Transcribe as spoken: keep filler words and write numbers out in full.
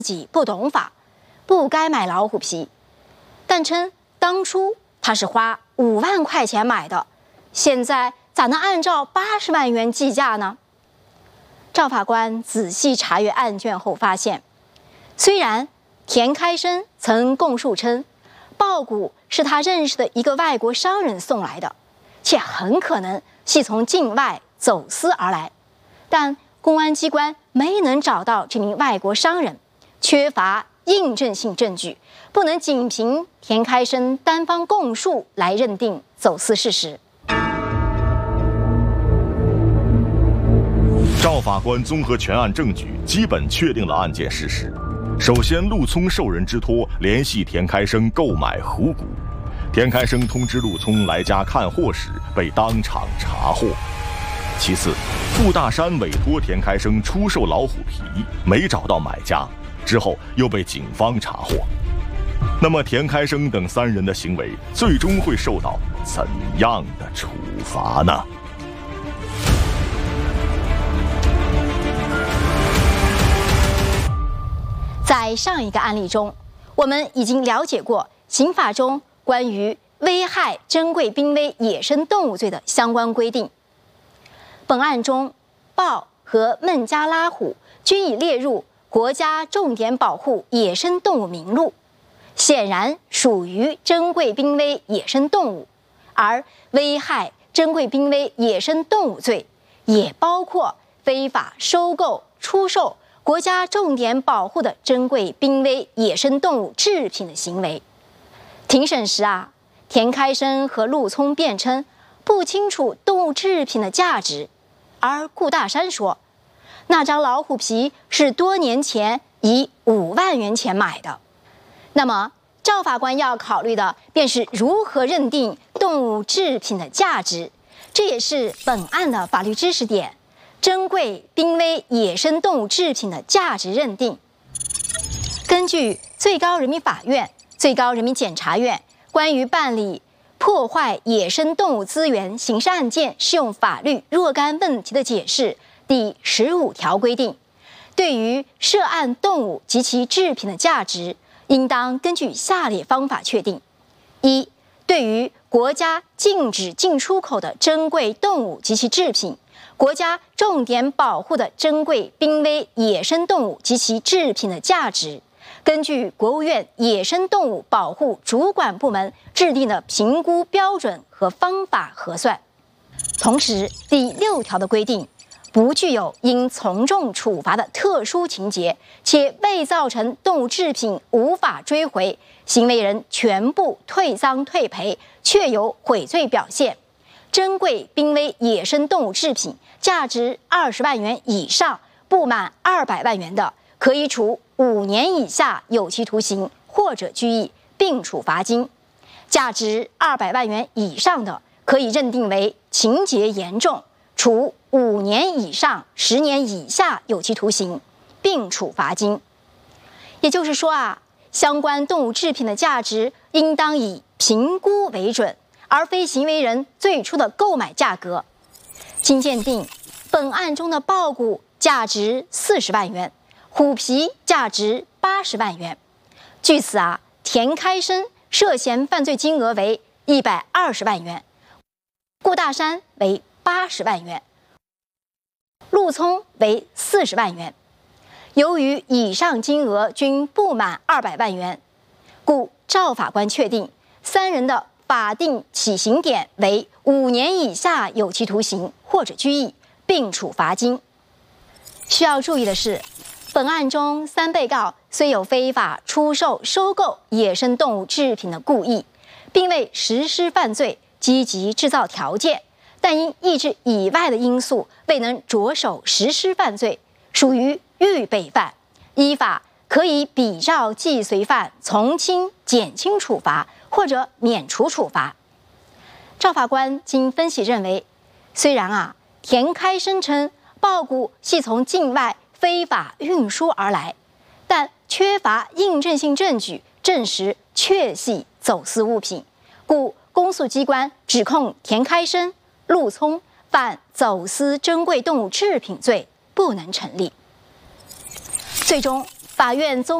己不懂法，不该买老虎皮，但称当初他是花五万块钱买的，现在咋能按照八十万元计价呢？赵法官仔细查阅案卷后发现，虽然田开生曾供述称豹骨是他认识的一个外国商人送来的，且很可能系从境外走私而来，但公安机关没能找到这名外国商人，缺乏印证性证据，不能仅凭田开生单方供述来认定走私事实。 赵法官综合全案证据，基本确定了案件事实。首先，陆聪受人之托联系田开生购买虎骨，田开生通知陆聪来家看货时被当场查获。其次，顾大山委托田开生出售老虎皮，没找到买家，之后又被警方查获。那么，田开生等三人的行为最终会受到怎样的处罚呢？ 在上一个案例中，我们已经了解过刑法中关于危害珍贵濒危野生动物罪的相关规定。本案中，豹和孟加拉虎均已列入国家重点保护野生动物名录，显然属于珍贵濒危野生动物，而危害珍贵濒危野生动物罪也包括非法收购、出售国家重点保护的珍贵濒危野生动物制品的行为。庭审时啊，田开生和陆聪辩称不清楚动物制品的价值，而顾大山说，那张老虎皮是多年前以五万元钱买的。那么，赵法官要考虑的便是如何认定动物制品的价值，这也是本案的法律知识点。珍贵濒危野生动物制品的价值认定，根据最高人民法院、最高人民检察院关于办理破坏野生动物资源刑事案件适用法律若干问题的解释第十五条规定，对于涉案动物及其制品的价值，应当根据下列方法确定：一、对于国家禁止进出口的珍贵动物及其制品，国家重点保护的珍贵濒危野生动物及其制品的价值，根据国务院野生动物保护主管部门制定的评估标准和方法核算。同时，第六条的规定，不具有应从重处罚的特殊情节，且未造成动物制品无法追回，行为人全部退赃退赔，确有悔罪表现，珍贵濒危野生动物制品价值二十万元以上不满二百万元的，可以处五年以下有期徒刑或者拘役，并处罚金；价值二百万元以上的，可以认定为情节严重，处五年以上十年以下有期徒刑，并处罚金。也就是说啊，相关动物制品的价值应当以评估为准，而非行为人最初的购买价格。经鉴定，本案中的豹骨价值四十万元，虎皮价值八十万元。据此啊，田开生涉嫌犯罪金额为一百二十万元，顾大山为八十万元，陆聪为四十万元。由于以上金额均不满二百万元，故赵法官确定三人的法定起刑点为五年以下有期徒刑或者拘役，并处罚金。需要注意的是，本案中三被告虽有非法出售、收购野生动物制品的故意，并为实施犯罪积极制造条件，但因意志以外的因素未能着手实施犯罪，属于预备犯，依法可以比照既遂犯从轻、减轻处罚或者免除处罚。赵法官经分析认为，虽然啊田开生称豹骨系从境外非法运输而来，但缺乏印证性证据证实确系走私物品，故公诉机关指控田开生、陆聪犯走私珍贵动物制品罪不能成立。最终， 法院综